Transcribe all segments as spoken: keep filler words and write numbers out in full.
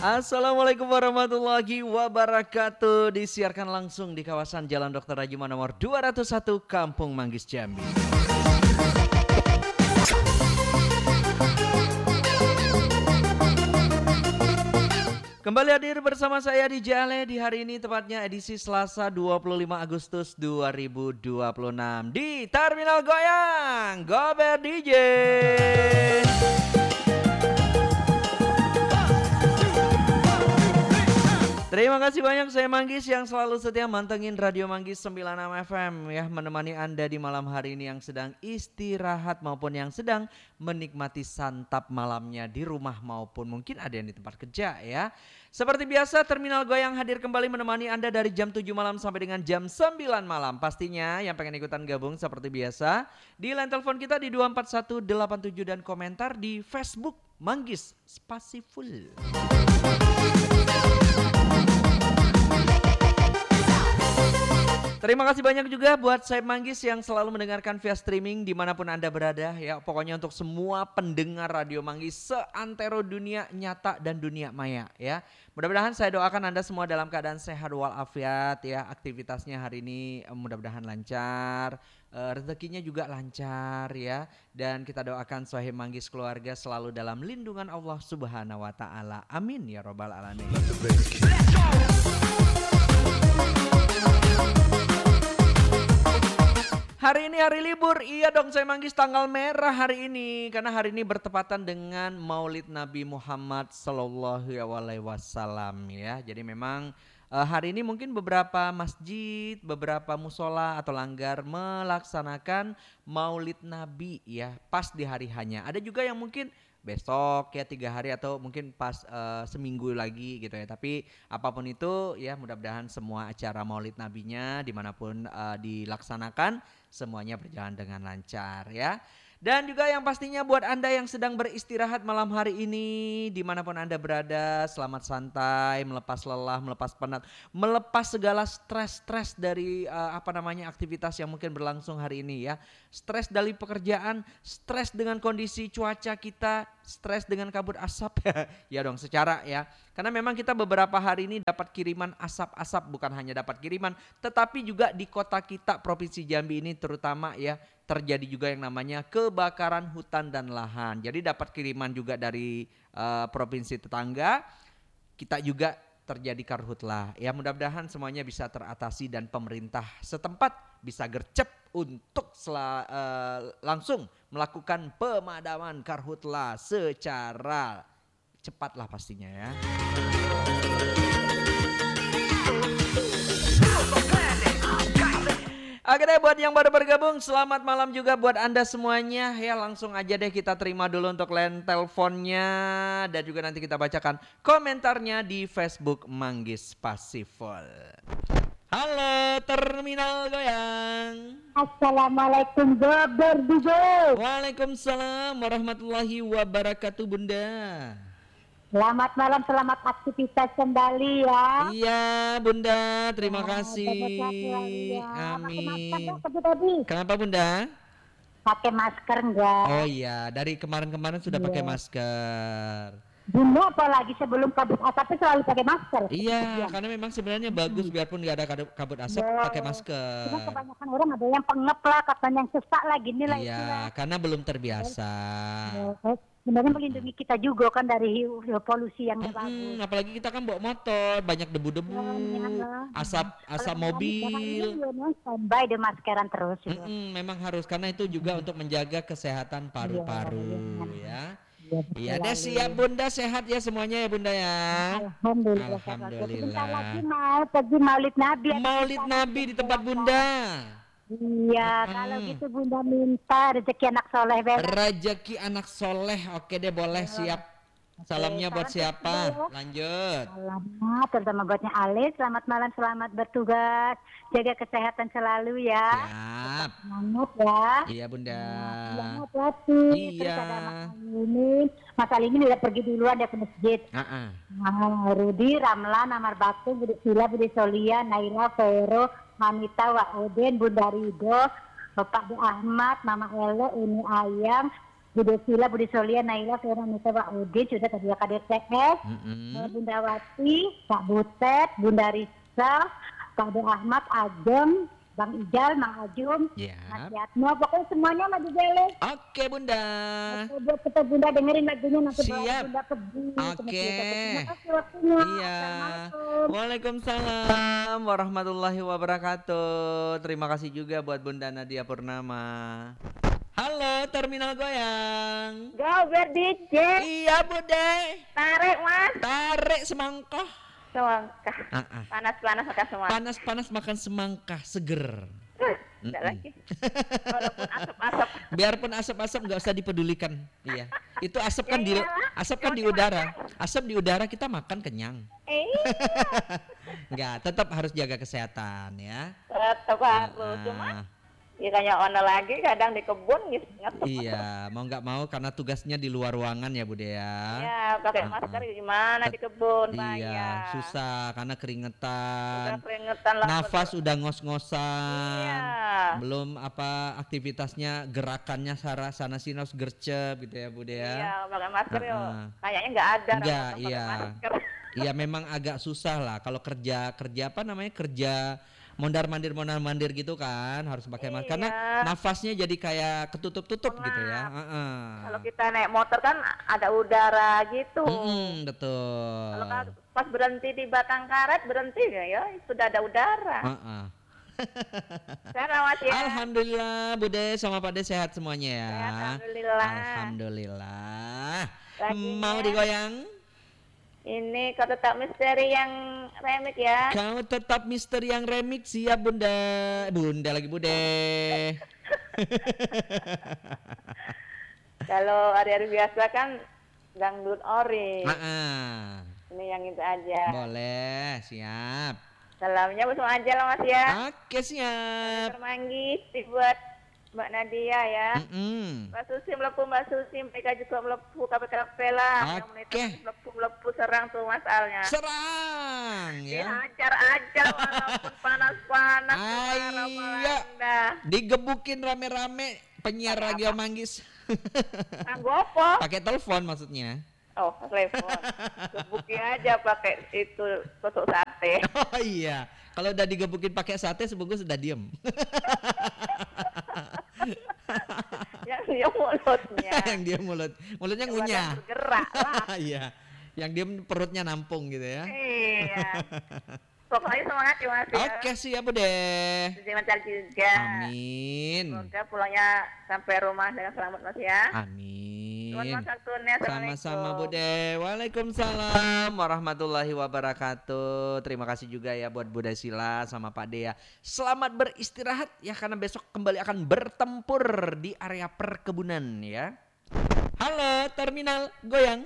Assalamualaikum warahmatullahi wabarakatuh. Disiarkan langsung di kawasan Jalan Dokter Rajima nomor dua ratus satu Kampung Manggis, Jambi. Kembali hadir bersama saya di Jale di hari ini, tepatnya edisi Selasa dua puluh lima Agustus dua ribu dua puluh enam di Terminal Goyang Gober D J. Terima kasih banyak, saya Manggis yang selalu setia mantengin Radio Manggis sembilan puluh enam F M ya, menemani Anda di malam hari ini yang sedang istirahat maupun yang sedang menikmati santap malamnya di rumah maupun mungkin ada yang di tempat kerja ya. Seperti biasa, Terminal Goyang hadir kembali menemani Anda dari jam tujuh malam sampai dengan jam sembilan malam. Pastinya yang pengen ikutan gabung seperti biasa di line telepon kita di dua empat satu delapan tujuh dan komentar di Facebook Manggis Spasi Full. Terima kasih banyak juga buat saya Manggis yang selalu mendengarkan via streaming dimanapun Anda berada ya. Pokoknya untuk semua pendengar Radio Manggis seantero dunia nyata dan dunia maya ya. Mudah-mudahan saya doakan Anda semua dalam keadaan sehat walafiat ya. Aktivitasnya hari ini mudah-mudahan lancar, uh, rezekinya juga lancar ya. Dan kita doakan Sohib Manggis keluarga selalu dalam lindungan Allah Subhanahu wa taala. Amin ya robbal alamin. Hari ini hari libur, iya dong saya Manggis, tanggal merah hari ini. Karena hari ini bertepatan dengan Maulid Nabi Muhammad Sallallahu Alaihi Wasallam ya. Jadi memang uh, hari ini mungkin beberapa masjid, beberapa musola atau langgar melaksanakan Maulid Nabi ya, pas di hari hanya. Ada juga yang mungkin besok ya, tiga hari atau mungkin pas uh, seminggu lagi gitu ya. Tapi apapun itu ya, mudah-mudahan semua acara Maulid Nabinya dimanapun uh, dilaksanakan semuanya berjalan dengan lancar ya. Dan juga yang pastinya buat Anda yang sedang beristirahat malam hari ini dimanapun Anda berada, selamat santai, melepas lelah, melepas penat, melepas segala stres-stres dari uh, apa namanya aktivitas yang mungkin berlangsung hari ini ya. Stres dari pekerjaan, stres dengan kondisi cuaca kita, stres dengan kabut asap ya dong secara ya. Karena memang kita beberapa hari ini dapat kiriman asap-asap, bukan hanya dapat kiriman tetapi juga di kota kita Provinsi Jambi ini terutama ya, terjadi juga yang namanya kebakaran hutan dan lahan. Jadi dapat kiriman juga dari uh, provinsi tetangga, kita juga terjadi karhutlah. Ya mudah-mudahan semuanya bisa teratasi dan pemerintah setempat bisa gercep untuk sela, uh, langsung melakukan pemadaman karhutlah secara cepat lah pastinya ya. Oke deh, buat yang baru bergabung, selamat malam juga buat Anda semuanya ya. Langsung aja deh kita terima dulu untuk line teleponnya dan juga nanti kita bacakan komentarnya di Facebook Manggis Pasifol. Halo Terminal Goyang. Assalamualaikum Gober D J. Waalaikumsalam warahmatullahi wabarakatuh Bunda. Selamat malam, selamat aktivitas kembali ya. Iya Bunda, terima Ya, kasih. ya. Amin. Masker, Kenapa Bunda? pakai masker enggak? Oh iya, dari kemarin-kemarin sudah Iya. pakai masker. Dulu apalagi sebelum kabut asap selalu pakai masker. Iya, Iya. karena memang sebenarnya bagus biarpun nggak ada kadu- kabut asap Ya. pakai Cuma masker. kebanyakan orang ada yang pengep lah, katanya yang sesak lah gini lah Iya, itulah. karena belum terbiasa. Ya, sebenarnya melindungi kita juga kan dari hiu- polusi yang nggak bagus. Mm-mm, apalagi kita kan bawa motor, banyak debu-debu, Ya, asap asap Kalau mobil. ini, ya, standby di maskeran terus. Gitu. Mm-mm, memang harus karena itu juga untuk menjaga kesehatan paru-paru ya. Iya deh, siap Bunda, sehat ya semuanya ya Bunda ya. Alhamdulillah. Alhamdulillah. Sebentar lagi mau pergi Maulid Nabi. Maulid Nabi di tempat Bunda. Iya, Mm-mm. kalau gitu Bunda minta rezeki anak soleh. Bella. Rezeki anak soleh, oke deh boleh siap. Salamnya buat salam siapa? ya. Lanjut. Selamat, terutama buatnya Ale. Selamat malam, selamat bertugas. Jaga kesehatan selalu ya. Siap. Semangat ya. Iya Bunda. Selamat hati. Iya. Terus ada Mas ini. Mas Ali ini udah pergi duluan dia ke masjid. Ah-ah. Nah, Rudi, Ramlan, Amar Bakti, Budi Sila, Budi Solia, Naila, Vero, Manita, Wak Odin, Bunda Rido, Bapak Bu Ahmad, Mama Ele, Uni Ayam, Bunda Sila, Budi Solia, Naila, Vera, Nita, Pak Udin, sudah tadi K D T S, Mm-mm. eh, Bunda Wati, Pak Butet, Bunda Risa, Pak De Ahmad, Ajeng, Bang Ijal, Mang Ajum, Ya. Mas Yatmo, pokoknya semuanya lagi Bele. Oke Bunda. Oke, buat kita Bunda dengerin lagunya nanti baru Siap. Bunda pergi. Oke. Terima kasih waktunya. Iya. Assalamualaikum. Waalaikumsalam warahmatullahi wabarakatuh. Terima kasih juga buat Bunda Nadia Purnama. Halo Terminal Goyang. Go ber D J. Iya Bude. Tarik mas. Tarik semangkah. Semangka. Ah, ah. Panas-panas makan semangka. Panas-panas makan semangkah seger. Tidak Mm-mm. lagi. Walaupun asap-asap. Biarpun asap-asap nggak usah dipedulikan. Iya. Itu asap kan di Ya iyalah. asap kan di udara. Asap di udara kita makan kenyang. Eh, Enggak, tetap harus jaga kesehatan ya. tetap harus. Cuma Ah, ya kayak ono lagi kadang di kebun gitu. ngetop. iya, mau nggak mau karena tugasnya di luar ruangan ya Bude ya. Ya pakai Ah, masker ah. gimana di kebun Pak, Iya, ya. susah karena Udah keringetan. keringetan lah. Nafas udah ngos-ngosan. Iya. Belum apa aktivitasnya gerakannya sana sana sini harus gercep gitu ya Bude ya. Iya, pakai masker Ah, yo. ah. Kayaknya nggak ada orang Nggak, yang pakai iya. masker. Iya memang agak susah lah kalau kerja kerja apa namanya kerja mondar mandir mondar mandir gitu kan harus pakai masker karena Iya. nafasnya jadi kayak ketutup tutup gitu ya. Pengap. Heeh. Kalau kita naik motor kan ada udara gitu. Mm-mm, betul. Kalau ka- pas berhenti di batang karet berhenti ya, ya sudah ada udara. Heeh. Saya rawat ya. Alhamdulillah Bude sama Pak De sehat semuanya ya. Sehat, alhamdulillah. Alhamdulillah. Lagunya- Mau digoyang? Ini kau tetap misteri yang remix ya. Kau tetap misteri yang remix siap Bunda. Bunda lagi Bude. Kalau hari-hari biasa kan dangdut ori. Heeh. Ini yang itu aja. Boleh, siap. Salamnya langsung aja lah Mas ya. Oke, siap. Termanggis dibuat Mbak Nadia ya. Mm-mm. Mbak Susi melepuh, Mbak Susi, mereka juga melepuh, K P K Pela. Yang menit Oke. melepuh, melepuh, serang tuh masalnya. Serang ya. Dihajar aja walaupun panas-panas. Ayo. Melanda. Digebukin rame-rame penyiar Radio Manggis. Anggo apa? Pakai telepon maksudnya. Oh, telepon. Gebuki aja pakai itu tusuk sate. Oh iya. Kalau udah digebukin pakai sate sebungkus sudah diem. Yang dia mulutnya. Yang dia mulut, mulutnya Badan ngunyah. bergerak lah. Iya. Yang diem perutnya nampung gitu ya. Iya. Pokoknya semangat ya Mas ya. Oke, siap deh. Terima kasih juga. Amin. Semoga pulangnya sampai rumah dengan selamat Mas ya. Amin. Selamat waktunya. Sama-sama Bude. Waalaikumsalam warahmatullahi wabarakatuh. Terima kasih juga ya buat Bude Sila sama Pak Dea. Selamat beristirahat ya karena besok kembali akan bertempur di area perkebunan ya. Halo Terminal Goyang.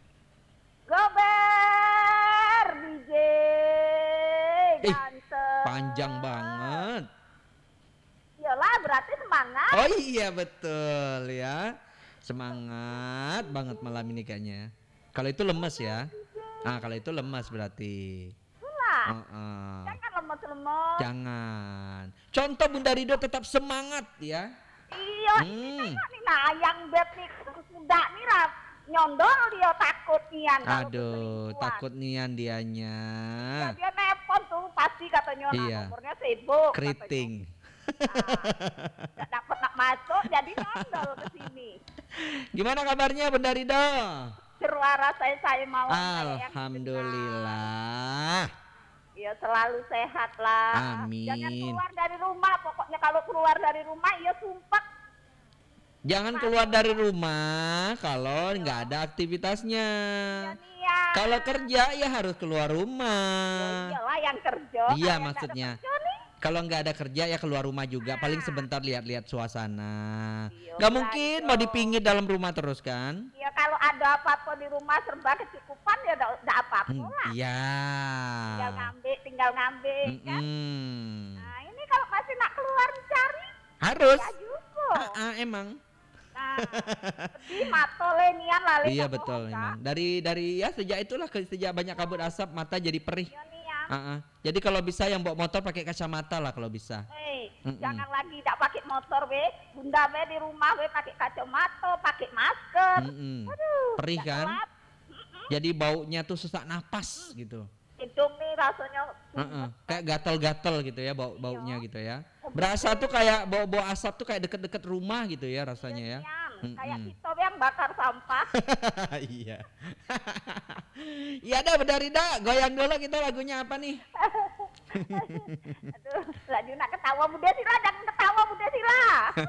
Gober D J Ih, ganteng. Panjang banget. Yalah berarti semangat. Oh iya betul ya. Semangat banget malam ini kayaknya. Kalau itu lemes ya. Nah kalau itu lemes berarti. Lah, Heeh. jangan lemes-lemes. Jangan. Contoh Bunda Rido tetap semangat ya. Iya, Hmm. ini nih nayang bet nih kuda nih rap nyondol dia takut nian. kalau Aduh, keselingkuhan. takut nian dianya. Ya, dia nepon tuh pasti katanya nah, Iya. nomornya sibuk. Keriting. Gak dapat nak masuk jadi nyondol ke sini. Gimana kabarnya Bunda Rido? Suara saya saya mau Alhamdulillah. Ya selalu sehat lah. Amin. Jangan keluar dari rumah. Pokoknya kalau keluar dari rumah ya sumpah. Jangan keluar dari rumah kalau nggak ada aktivitasnya. Ya Nia. Kalau kerja ya harus keluar Ya rumah. iyalah yang kerja. Iya, Kayak nggak ada maksudnya. kerja nih. Kalau nggak ada kerja ya keluar rumah juga. Paling sebentar lihat-lihat suasana. Iya, Nggak mungkin belajar. mau dipingit dalam rumah terus kan? Ya kalau ada apa-apa di rumah serba kecukupan ya udah apa-apa Hmm, lah. Iya. Tinggal ngambil, tinggal ngambil kan. Mm-mm. Nah ini kalau masih nak keluar cari Harus. ya juga. Ah, ah, emang. Nah, sedih matole nian lali. Iya sama betul Hoka. memang. Dari dari ya sejak itulah ke- sejak banyak kabut asap mata jadi perih. Iya nian. Ah, ah. Jadi kalau bisa yang bawa motor pakai kacamata lah kalau bisa. Hei, Mm-mm. Jangan lagi tidak pakai motor be, bunda be di rumah be pakai kacamata, pakai masker. Mm-mm. Aduh, Perih nggak kan? kelap. Jadi baunya tuh sesak napas gitu. Hidung nih rasanya Heeh, kayak gatel-gatel gitu ya bau baunya Iya. gitu ya. Berasa tuh kayak bau-bau asap tuh kayak deket-deket rumah gitu ya rasanya ya. Demian, kayak Mm-mm. kita yang bakar sampah. Iya. Iya dah benar dah, goyang dulu kita lagunya apa nih? Aduh, lagi nak ketawa Bunda Sila, jangan ketawa Bunda Sila.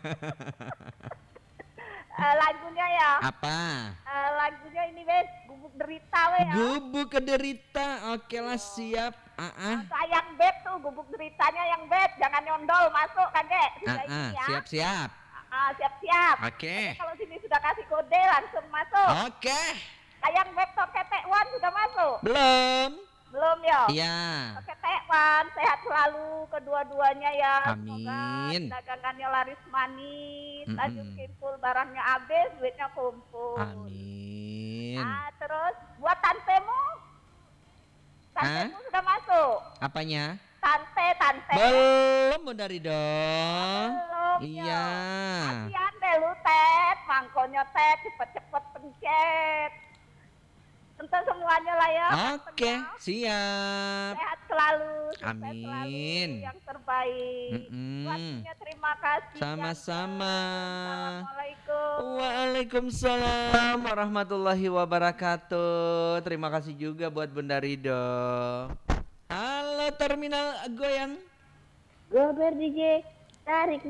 Eh, lagunya ya, Apa? eh, lagunya ini wes gubuk derita wes ya. Gubuk kederita. Oke lah siap. Ah ah. Sayang bed tuh gubuk deritanya yang bed, jangan nyondol masuk kakek. Ah Sudah ah, ini ya. siap-siap. Ah, siap-siap. Oke. Kalau sini sudah kasih kode langsung masuk. Oke. Sayang bed top ketek one sudah masuk. Belum? Belum ya? Iya. Oke, Tekwan, sehat selalu kedua-duanya ya. Amin. Semoga dagangannya laris manis, Mm-mm. lanjut kimpul barangnya habis, duitnya kumpul. Amin. Ah, terus buat tantemu, tantemu Hah? sudah masuk. Apanya? Tante, tante. Belum Bunda Ridho. Belum Iya. Kasihan deh lu, Ted. Mangkonya Ted, cepet-cepet pencet. Untuk semuanya lah ya. Oke, tantenya. siap. Sehat selalu, sukses Amin. selalu, yang terbaik. Mm-mm. Buatnya terima kasih. Sama-sama. Assalamualaikum. Waalaikumsalam warahmatullahi wabarakatuh. Terima kasih juga buat Bunda Ridho. Halo Terminal Goyang. Gober D J, tarik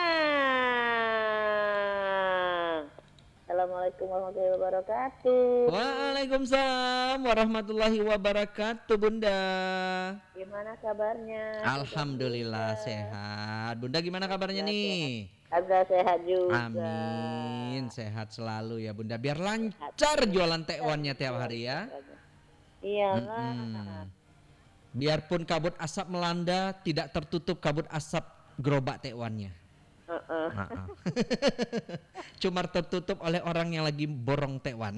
mang. Assalamualaikum warahmatullahi wabarakatuh. Waalaikumsalam warahmatullahi wabarakatuh Bunda. Gimana kabarnya? Alhamdulillah sehat. Bunda gimana kabarnya nih? Alhamdulillah sehat juga. Amin, sehat selalu ya Bunda. Biar lancar jualan tekwannya tiap hari ya. Iyalah. Mm-mm. Biarpun kabut asap melanda, tidak tertutup kabut asap gerobak tekwannya. Uh-uh. Nah, cuma tertutup oleh orang yang lagi borong tekwan.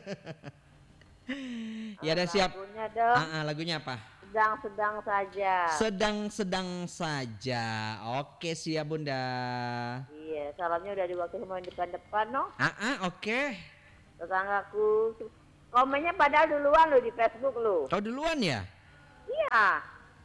Ya udah siap. Lagunya dong, Ah, ah, lagunya apa? sedang-sedang saja. Sedang-sedang saja. Oke siap Bunda. Iya, salamnya udah diwakili semua di depan-depan no. Ah, ah, oke. Tetanggaku, komennya padahal duluan lo di Facebook lo. Kau duluan ya? Iya.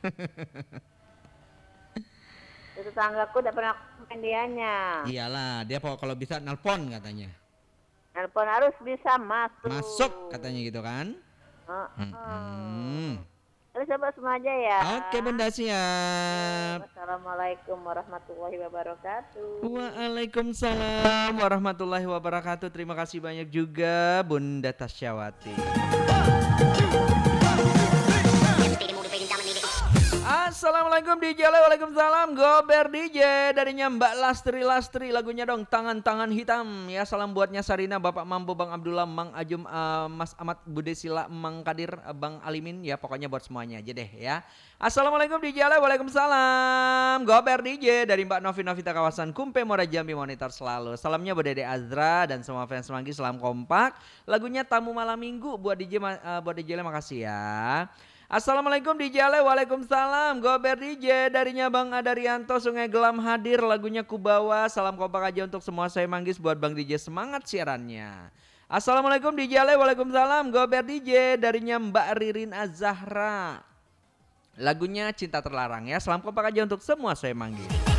Tetanggaku udah pernah komen dianya. Iyalah, dia pokok kalau bisa nelpon katanya. Telepon harus bisa masuk. Masuk katanya gitu kan? Uh, Mm-mm. Terus coba semua aja ya. Oke Bunda siap. Wassalamualaikum warahmatullahi wabarakatuh. Waalaikumsalam warahmatullahi wabarakatuh. Terima kasih banyak juga Bunda Tasyawati. Assalamualaikum D J, waalaikumsalam. Gober D J darinya Mbak Lastri Lastri, lagunya dong tangan-tangan hitam ya. Salam buatnya Sarina, Bapak Mambo, Bang Abdullah, Mang Ajum, uh, Mas Ahmad, Bude Sila, Mang Kadir, uh, Bang Alimin ya, pokoknya buat semuanya aja deh ya. Assalamualaikum D J, waalaikumsalam. Gober D J dari Mbak Novi Novita kawasan Kumpe Muara Jambi, monitor selalu. Salamnya buat Dede Azra dan semua fans Manggi, salam kompak. Lagunya Tamu Malam Minggu buat D J, uh, buat D J, makasih ya. Assalamualaikum D J Ale, waalaikumsalam. Gober D J darinya Bang Adarianto, Sungai Gelam hadir, lagunya Kubawa. Salam kompak aja untuk semua saya Manggis, buat Bang D J semangat siarannya. Assalamualaikum D J Ale, waalaikumsalam. Gober D J darinya Mbak Ririn Azahra, lagunya Cinta Terlarang ya. Salam kompak aja untuk semua saya Manggis.